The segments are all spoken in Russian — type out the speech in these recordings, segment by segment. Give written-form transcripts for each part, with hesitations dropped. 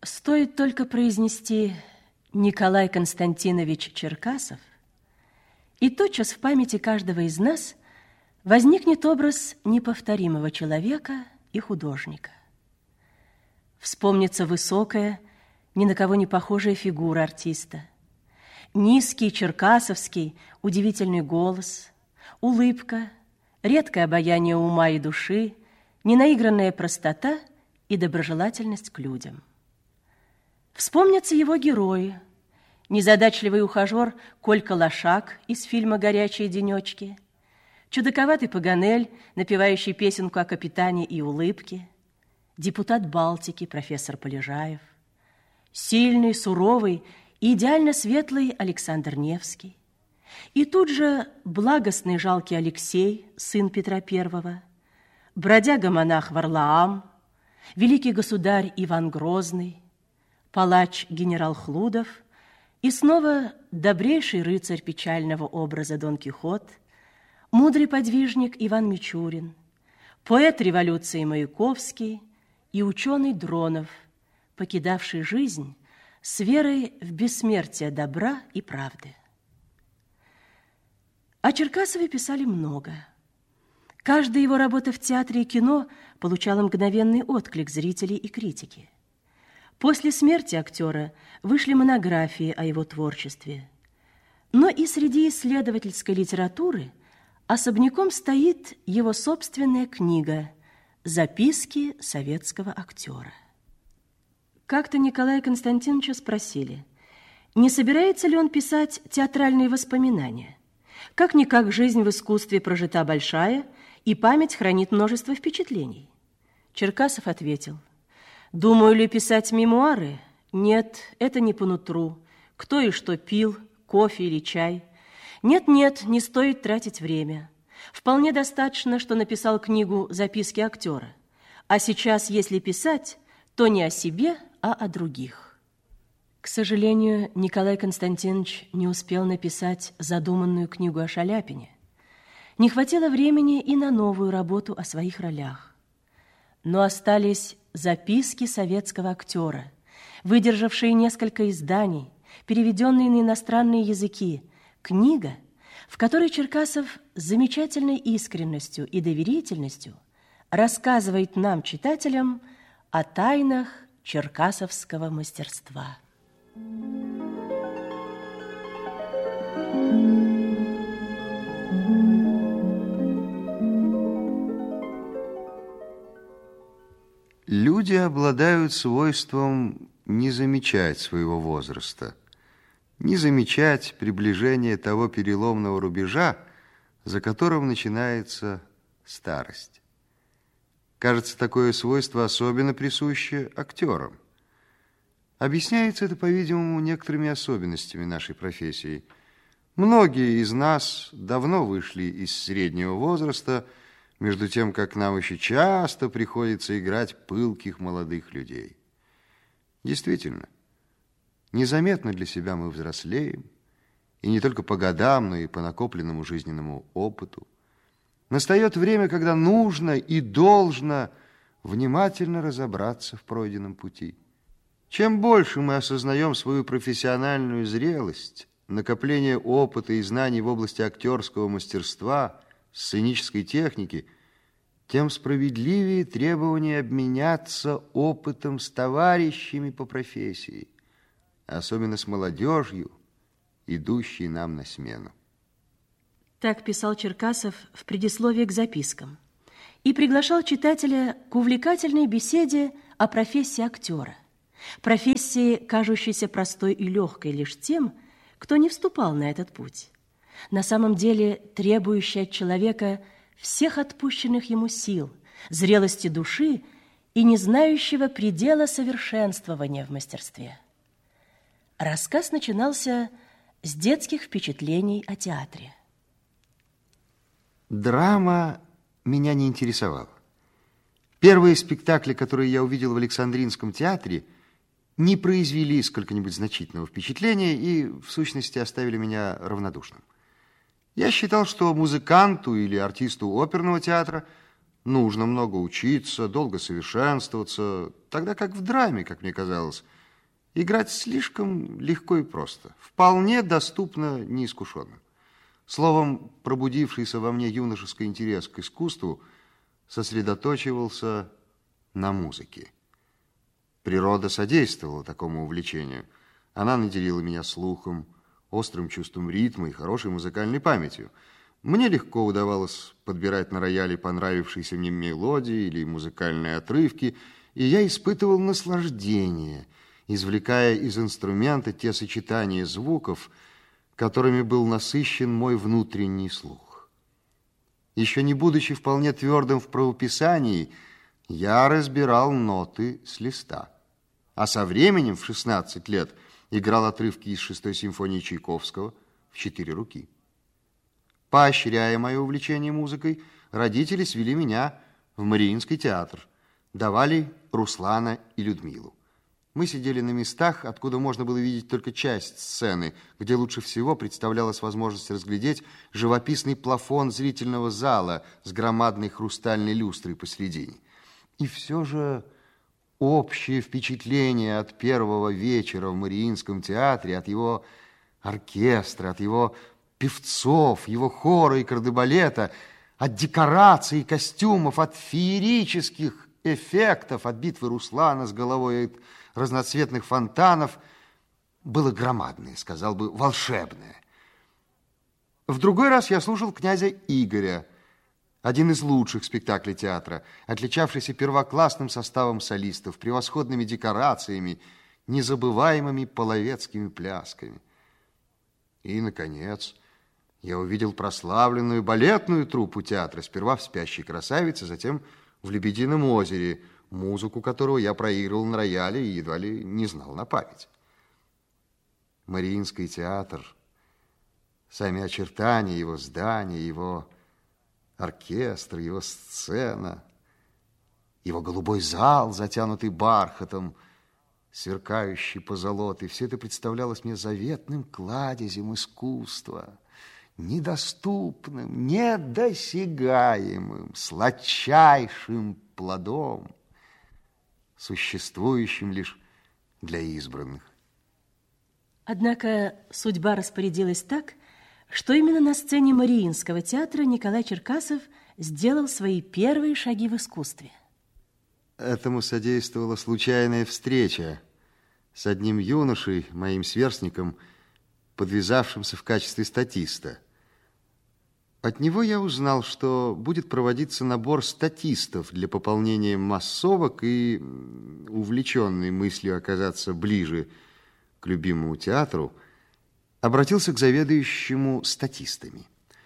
Стоит только произнести Николай Константинович Черкасов, и тотчас в памяти каждого из нас возникнет образ неповторимого человека и художника. Вспомнится высокая, ни на кого не похожая фигура артиста, низкий черкасовский удивительный голос, улыбка, редкое обаяние ума и души, ненаигранная простота и доброжелательность к людям. Вспомнятся его герои: незадачливый ухажер Колька Лошак из фильма «Горячие денечки», чудаковатый Паганель, напевающий песенку о капитане и улыбке, депутат Балтики профессор Полежаев, сильный, суровый и идеально светлый Александр Невский, и тут же благостный жалкий Алексей, сын Петра I, бродяга-монах Варлаам, великий государь Иван Грозный, палач генерал Хлудов и снова добрейший рыцарь печального образа Дон Кихот, мудрый подвижник Иван Мичурин, поэт революции Маяковский и ученый Дронов, покидавший жизнь с верой в бессмертие добра и правды. О Черкасове писали много. Каждая его работа в театре и кино получала мгновенный отклик зрителей и критики. После смерти актера вышли монографии о его творчестве. Но и среди исследовательской литературы особняком стоит его собственная книга «Записки советского актера». Как-то Николая Константиновича спросили, не собирается ли он писать театральные воспоминания. Как-никак жизнь в искусстве прожита большая, и память хранит множество впечатлений. Черкасов ответил: «Думаю ли писать мемуары? Нет, это не по нутру. Кто и что пил, кофе или чай? Нет, не стоит тратить время. Вполне достаточно, что написал книгу «Записки актера». А сейчас, если писать, то не о себе, а о других». К сожалению, Николай Константинович не успел написать задуманную книгу о Шаляпине. Не хватило времени и на новую работу о своих ролях. Но остались записки советского актера, выдержавшие несколько изданий, переведенные на иностранные языки, книга, в которой Черкасов с замечательной искренностью и доверительностью рассказывает нам, читателям, о тайнах черкасовского мастерства. Люди обладают свойством не замечать своего возраста, не замечать приближение того переломного рубежа, за которым начинается старость. Кажется, такое свойство особенно присуще актерам. Объясняется это, по-видимому, некоторыми особенностями нашей профессии. Многие из нас давно вышли из среднего возраста, между тем, как нам еще часто приходится играть пылких молодых людей. Действительно, незаметно для себя мы взрослеем, и не только по годам, но и по накопленному жизненному опыту. Настает время, когда нужно и должно внимательно разобраться в пройденном пути. Чем больше мы осознаем свою профессиональную зрелость, накопление опыта и знаний в области актерского мастерства, сценической техники, тем справедливее требование обменяться опытом с товарищами по профессии, особенно с молодежью, идущей нам на смену. Так писал Черкасов в предисловии к запискам и приглашал читателя к увлекательной беседе о профессии актера, профессии, кажущейся простой и легкой лишь тем, кто не вступал на этот путь, на самом деле требующей от человека всех отпущенных ему сил, зрелости души и не знающего предела совершенствования в мастерстве. Рассказ начинался с детских впечатлений о театре. Драма меня не интересовала. Первые спектакли, которые я увидел в Александринском театре, не произвели сколько-нибудь значительного впечатления и, в сущности, оставили меня равнодушным. Я считал, что музыканту или артисту оперного театра нужно много учиться, долго совершенствоваться, тогда как в драме, как мне казалось, играть слишком легко и просто, вполне доступно неискушенным. Словом, пробудившийся во мне юношеский интерес к искусству сосредоточивался на музыке. Природа содействовала такому увлечению. Она наделила меня слухом, острым чувством ритма и хорошей музыкальной памятью. Мне легко удавалось подбирать на рояле понравившиеся мне мелодии или музыкальные отрывки, и я испытывал наслаждение, извлекая из инструмента те сочетания звуков, которыми был насыщен мой внутренний слух. Еще не будучи вполне твердым в правописании, я разбирал ноты с листа. А со временем, в 16 лет, играл отрывки из 6-й симфонии Чайковского в 4 руки. Поощряя мое увлечение музыкой, родители свели меня в Мариинский театр, давали Руслана и Людмилу. Мы сидели на местах, откуда можно было видеть только часть сцены, где лучше всего представлялась возможность разглядеть живописный плафон зрительного зала с громадной хрустальной люстрой посредине. И все же общее впечатление от первого вечера в Мариинском театре, от его оркестра, от его певцов, его хора и кардебалета, от декораций и костюмов, от феерических эффектов, от битвы Руслана с головой, от разноцветных фонтанов, было громадное, сказал бы, волшебное. В другой раз я слушал князя Игоря, один из лучших спектаклей театра, отличавшийся первоклассным составом солистов, превосходными декорациями, незабываемыми половецкими плясками. И, наконец, я увидел прославленную балетную труппу театра, сперва в «Спящей красавице», затем в «Лебедином озере», музыку которого я проигрывал на рояле и едва ли не знал на память. Мариинский театр, сами очертания его здания, его оркестр, его сцена, его голубой зал, затянутый бархатом, сверкающий позолотой, все это представлялось мне заветным кладезем искусства, недоступным, недосягаемым, сладчайшим плодом, существующим лишь для избранных. Однако судьба распорядилась так, что именно на сцене Мариинского театра Николай Черкасов сделал свои первые шаги в искусстве. Этому содействовала случайная встреча с одним юношей, моим сверстником, подвязавшимся в качестве статиста. От него я узнал, что будет проводиться набор статистов для пополнения массовок, и, увлеченный мыслью оказаться ближе к любимому театру, обратился к заведующему статистами.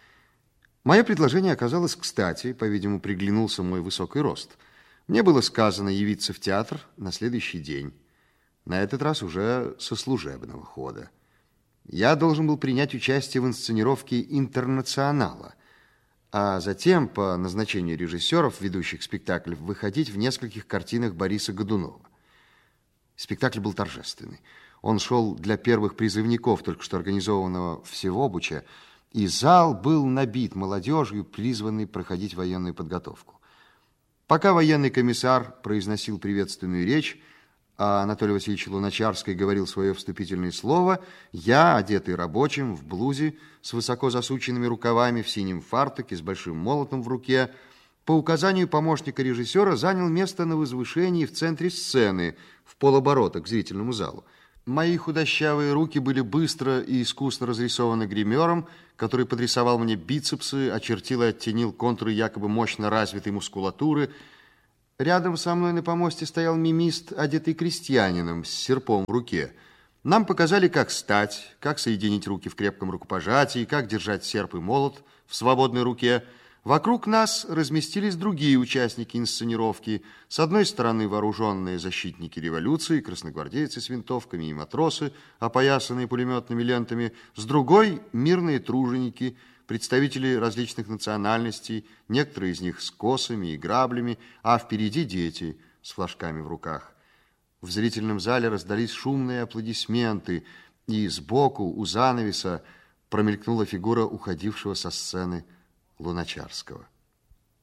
Мое предложение оказалось кстати, по-видимому, приглянулся мой высокий рост. Мне было сказано явиться в театр на следующий день, на этот раз уже со служебного хода. Я должен был принять участие в инсценировке «Интернационала», а затем, по назначению режиссеров, ведущих спектакль, выходить в нескольких картинах Бориса Годунова. Спектакль был торжественный. Он шел для первых призывников, только что организованного Всевобуча, и зал был набит молодежью, призванной проходить военную подготовку. Пока военный комиссар произносил приветственную речь, а Анатолий Васильевич Луначарский говорил свое вступительное слово, я, одетый рабочим, в блузе, с высоко засученными рукавами, в синем фартуке, с большим молотом в руке, по указанию помощника режиссера занял место на возвышении в центре сцены, в полоборота к зрительному залу. Мои худощавые руки были быстро и искусно разрисованы гримером, который подрисовал мне бицепсы, очертил и оттенил контуры якобы мощно развитой мускулатуры. Рядом со мной на помосте стоял мимист, одетый крестьянином, с серпом в руке. Нам показали, как стать, как соединить руки в крепком рукопожатии, как держать серп и молот в свободной руке. Вокруг нас разместились другие участники инсценировки. С одной стороны вооруженные защитники революции, красногвардейцы с винтовками и матросы, опоясанные пулеметными лентами. С другой мирные труженики, представители различных национальностей, некоторые из них с косами и граблями, а впереди дети с флажками в руках. В зрительном зале раздались шумные аплодисменты, и сбоку у занавеса промелькнула фигура уходившего со сцены Луначарского.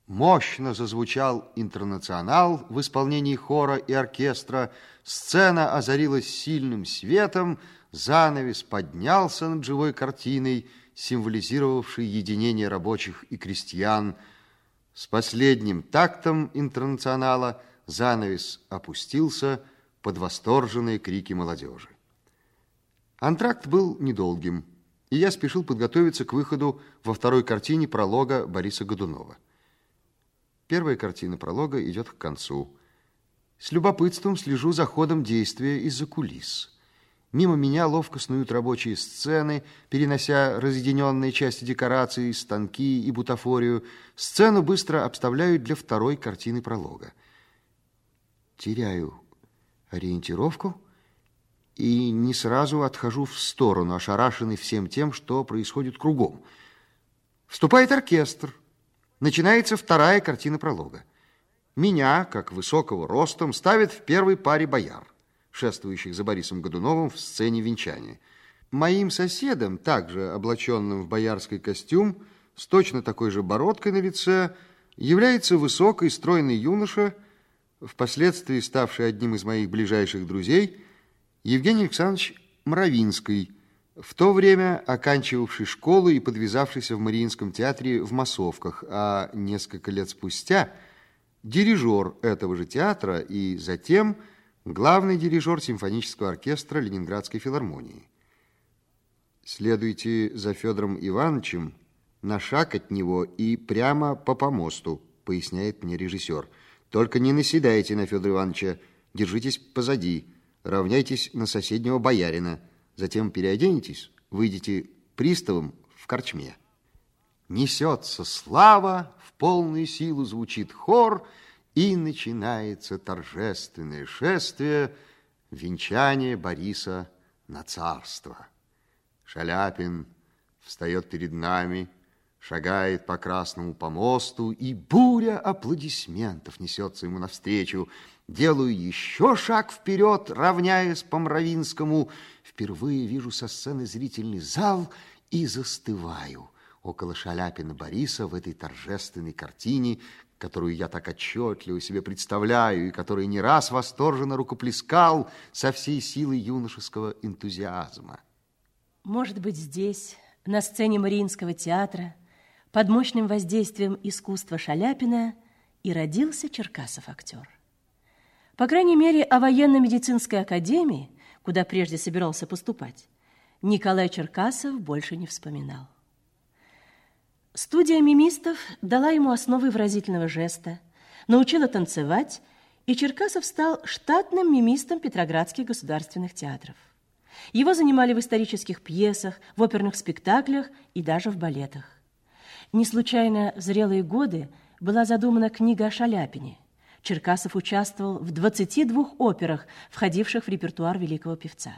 Мощно зазвучал «Интернационал» в исполнении хора и оркестра, сцена озарилась сильным светом, занавес поднялся над живой картиной, символизировавшей единение рабочих и крестьян. С последним тактом «Интернационала» занавес опустился под восторженные крики молодежи. Антракт был недолгим, и я спешил подготовиться к выходу во второй картине пролога Бориса Годунова. Первая картина пролога идет к концу. С любопытством слежу за ходом действия из-за кулис. Мимо меня ловко снуют рабочие сцены, перенося разъединенные части декораций, станки и бутафорию. Сцену быстро обставляют для второй картины пролога. Теряю ориентировку и не сразу отхожу в сторону, ошарашенный всем тем, что происходит кругом. Вступает оркестр. Начинается вторая картина пролога. Меня, как высокого ростом, ставят в первой паре бояр, шествующих за Борисом Годуновым в сцене венчания. Моим соседом, также облаченным в боярский костюм, с точно такой же бородкой на лице, является высокий, стройный юноша, впоследствии ставший одним из моих ближайших друзей, Евгений Александрович Мравинский, в то время оканчивавший школу и подвязавшийся в Мариинском театре в массовках, а несколько лет спустя дирижер этого же театра и затем главный дирижер симфонического оркестра Ленинградской филармонии. Следуйте за Федором Ивановичем на шаг от него и прямо по помосту, поясняет мне режиссер. Только не наседайте на Федора Ивановича, держитесь позади, равняйтесь на соседнего боярина. Затем переоденетесь, выйдете приставом в корчме. Несется слава, в полную силу звучит хор, и начинается торжественное шествие, венчание Бориса на царство. Шаляпин встает перед нами, шагает по красному помосту, и буря аплодисментов несется ему навстречу. Делаю еще шаг вперед, равняясь по Мравинскому. Впервые вижу со сцены зрительный зал и застываю около Шаляпина Бориса в этой торжественной картине, которую я так отчетливо себе представляю и который не раз восторженно рукоплескал со всей силой юношеского энтузиазма. Может быть, здесь, на сцене Мариинского театра, под мощным воздействием искусства Шаляпина и родился Черкасов-актер. По крайней мере, о военно-медицинской академии, куда прежде собирался поступать, Николай Черкасов больше не вспоминал. Студия мимистов дала ему основы выразительного жеста, научила танцевать, и Черкасов стал штатным мимистом Петроградских государственных театров. Его занимали в исторических пьесах, в оперных спектаклях и даже в балетах. Не случайно в зрелые годы была задумана книга о Шаляпине. Черкасов участвовал в 22 операх, входивших в репертуар великого певца.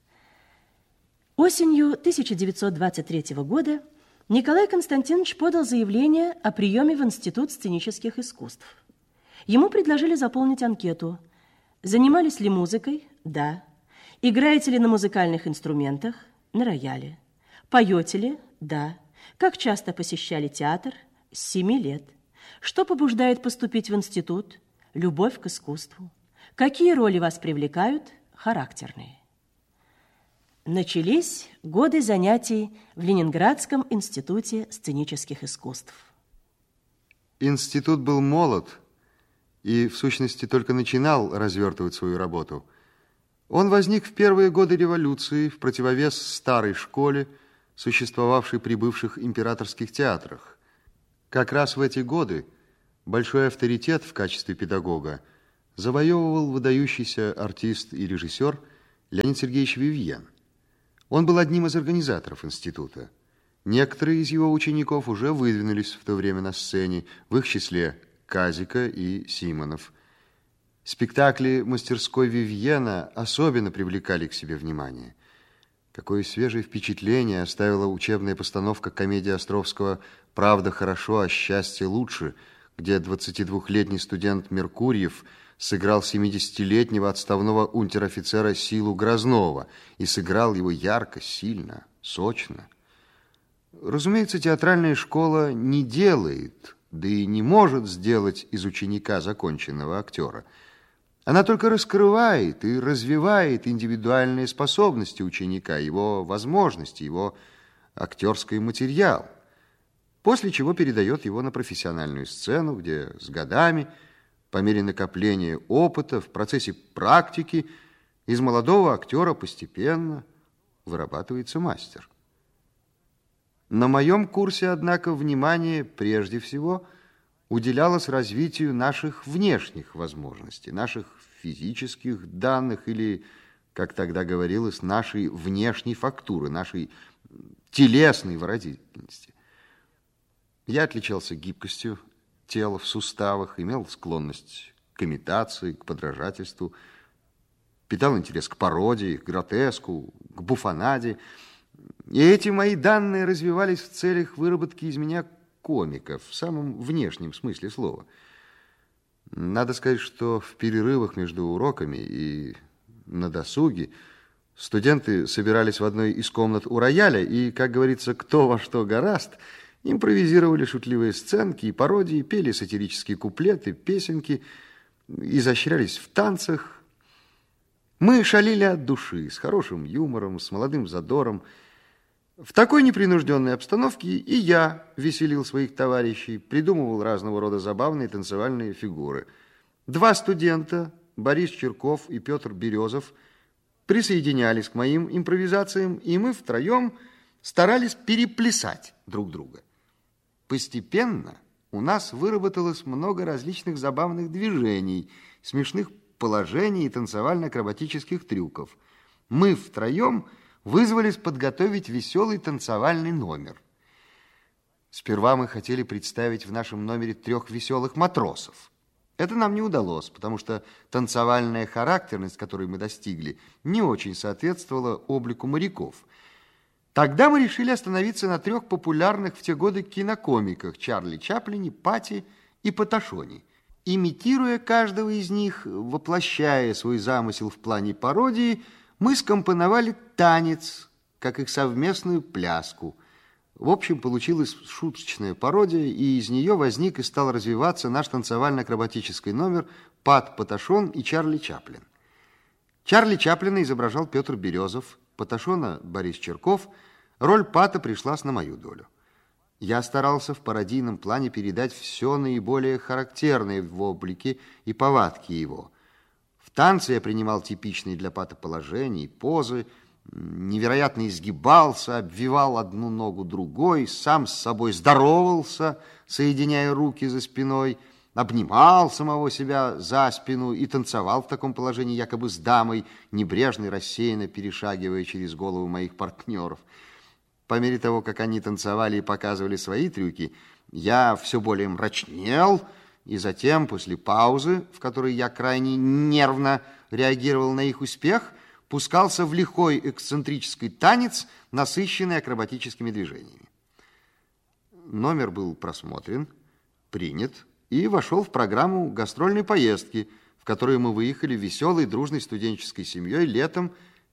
Осенью 1923 года Николай Константинович подал заявление о приеме в Институт сценических искусств. Ему предложили заполнить анкету. Занимались ли музыкой? Да. Играете ли на музыкальных инструментах? На рояле. Поете ли? Да. Как часто посещали театр? С 7 лет. Что побуждает поступить в институт? Любовь к искусству. Какие роли вас привлекают? Характерные. Начались годы занятий в Ленинградском институте сценических искусств. Институт был молод и, в сущности, только начинал развертывать свою работу. Он возник в первые годы революции в противовес старой школе, существовавшей при бывших императорских театрах. Как раз в эти годы большой авторитет в качестве педагога завоевывал выдающийся артист и режиссер Леонид Сергеевич Вивьен. Он был одним из организаторов института. Некоторые из его учеников уже выдвинулись в то время на сцене, в их числе Казика и Симонов. Спектакли мастерской Вивьена особенно привлекали к себе внимание. Какое свежее впечатление оставила учебная постановка комедии Островского «Правда хорошо, а счастье лучше», где 22-летний студент Меркурьев сыграл 70-летнего отставного унтер-офицера Силу Грознова и сыграл его ярко, сильно, сочно. Разумеется, театральная школа не делает да и не может сделать из ученика законченного актера. Она только раскрывает и развивает индивидуальные способности ученика, его возможности, его актерский материал, после чего передает его на профессиональную сцену, где с годами, по мере накопления опыта, в процессе практики, из молодого актера постепенно вырабатывается мастер. На моем курсе, однако, внимание прежде всего уделялось развитию наших внешних возможностей, наших физических данных или, как тогда говорилось, нашей внешней фактуры, нашей телесной выразительности. Я отличался гибкостью тела в суставах, имел склонность к имитации, к подражательству, питал интерес к пародии, к гротеску, к буфонаде. И эти мои данные развивались в целях выработки из меня комика в самом внешнем смысле слова. Надо сказать, что в перерывах между уроками и на досуге студенты собирались в одной из комнат у рояля и, как говорится, кто во что горазд, импровизировали шутливые сценки и пародии, пели сатирические куплеты, песенки, изощрялись в танцах. Мы шалили от души, с хорошим юмором, с молодым задором. В такой непринужденной обстановке и я веселил своих товарищей, придумывал разного рода забавные танцевальные фигуры. Два студента, Борис Черков и Петр Березов, присоединялись к моим импровизациям, и мы втроем старались переплясать друг друга. Постепенно у нас выработалось много различных забавных движений, смешных положений и танцевально-акробатических трюков. Мы втроем вызвались подготовить веселый танцевальный номер. Сперва мы хотели представить в нашем номере 3 веселых матросов. Это нам не удалось, потому что танцевальная характерность, которой мы достигли, не очень соответствовала облику моряков. Тогда мы решили остановиться на 3 популярных в те годы кинокомиках: Чарли Чаплине, Пати и Поташоне. Имитируя каждого из них, воплощая свой замысел в плане пародии, мы скомпоновали танец, как их совместную пляску. В общем, получилась шуточная пародия, и из нее возник и стал развиваться наш танцевально-акробатический номер «Пат, Поташон и Чарли Чаплин». Чарли Чаплина изображал Петр Березов, Поташона – Борис Черков. Роль Пата пришлась на мою долю. Я старался в пародийном плане передать все наиболее характерное в облике и повадке его. В танце я принимал типичные для Пата положения и позы, невероятно изгибался, обвивал одну ногу другой, сам с собой здоровался, соединяя руки за спиной, обнимал самого себя за спину и танцевал в таком положении якобы с дамой, небрежно и рассеянно перешагивая через голову моих партнеров. По мере того, как они танцевали и показывали свои трюки, я все более мрачнел, и затем, после паузы, в которой я крайне нервно реагировал на их успех, пускался в лихой эксцентрический танец, насыщенный акробатическими движениями. Номер был просмотрен, принят и вошел в программу гастрольной поездки, в которую мы выехали веселой дружной студенческой семьей летом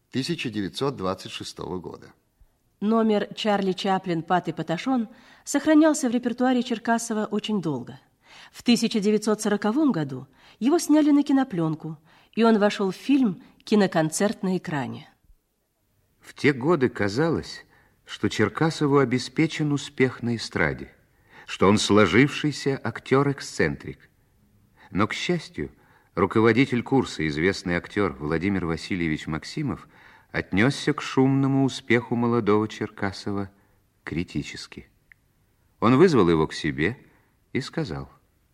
1926 года. Номер «Чарли Чаплин, Пат и Поташон» сохранялся в репертуаре Черкасова очень долго. В 1940 году его сняли на кинопленку, и он вошел в фильм «Киноконцерт на экране». В те годы казалось, что Черкасову обеспечен успех на эстраде, что он сложившийся актер-эксцентрик. Но, к счастью, руководитель курса, известный актер Владимир Васильевич Максимов, отнесся к шумному успеху молодого Черкасова критически. Он вызвал его к себе и сказал: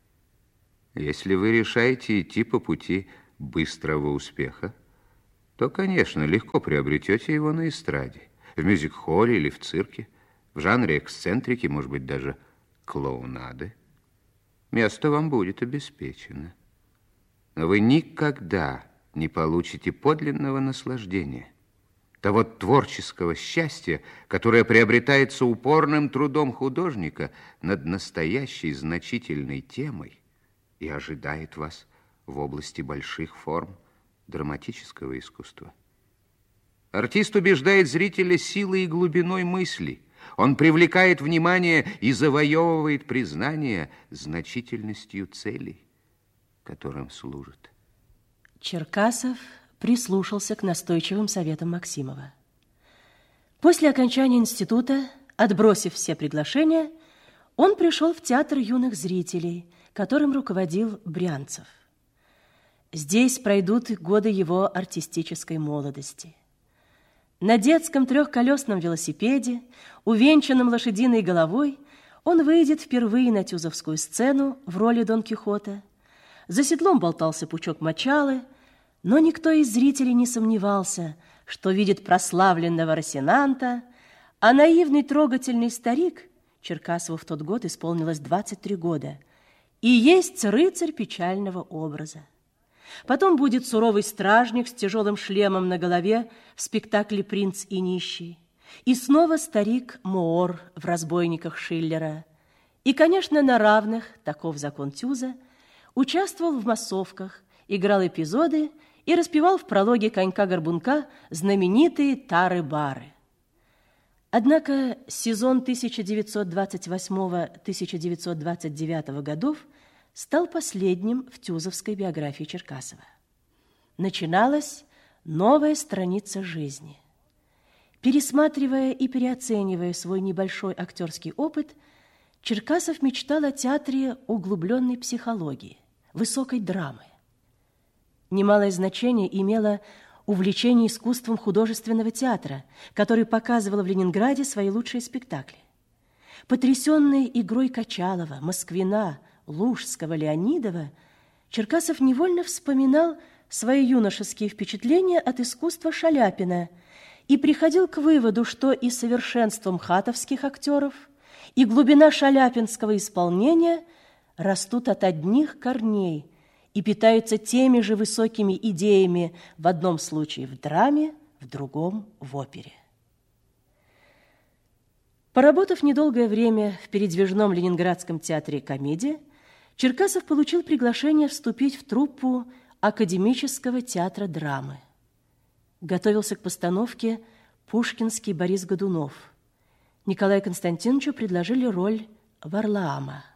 «Если вы решаете идти по пути быстрого успеха, то, конечно, легко приобретете его на эстраде, в мюзик-холле или в цирке, в жанре эксцентрики, может быть, даже клоунады. Место вам будет обеспечено. Но вы никогда не получите подлинного наслаждения, того творческого счастья, которое приобретается упорным трудом художника над настоящей значительной темой и ожидает вас в области больших форм драматического искусства. Артист убеждает зрителя силой и глубиной мысли, Он привлекает внимание и завоевывает признание значительностью целей, которым служит. Черкасов прислушался к настойчивым советам Максимова. После окончания института, отбросив все приглашения, он пришел в театр юных зрителей, которым руководил Брянцев. Здесь пройдут годы его артистической молодости. На детском трехколесном велосипеде, увенчанном лошадиной головой, он выйдет впервые на тюзовскую сцену в роли Дон Кихота. За седлом болтался пучок мочалы, но никто из зрителей не сомневался, что видит прославленного Росинанта, а наивный трогательный старик, Черкасову в тот год исполнилось 23 года, и есть рыцарь печального образа. Потом будет суровый стражник с тяжелым шлемом на голове в спектакле «Принц и нищий». И снова старик Моор в «Разбойниках» Шиллера. И, конечно, на равных, таков закон тюза, участвовал в массовках, играл эпизоды и распевал в прологе «Конька-горбунка» знаменитые тары-бары. Однако сезон 1928-1929 годов стал последним в тюзовской биографии Черкасова. Начиналась новая страница жизни. Пересматривая и переоценивая свой небольшой актерский опыт, Черкасов мечтал о театре углубленной психологии, высокой драмы. Немалое значение имело увлечение искусством художественного театра, который показывал в Ленинграде свои лучшие спектакли. Потрясенный игрой Качалова, Москвина, Лужского, Леонидова, Черкасов невольно вспоминал свои юношеские впечатления от искусства Шаляпина и приходил к выводу, что и совершенство мхатовских актеров, и глубина шаляпинского исполнения растут от одних корней и питаются теми же высокими идеями в одном случае в драме, в другом в опере. Поработав недолгое время в передвижном Ленинградском театре «Комедия», Черкасов получил приглашение вступить в труппу Академического театра драмы. Готовился к постановке пушкинский Борис Годунов. Николаю Константиновичу предложили роль Варлаама.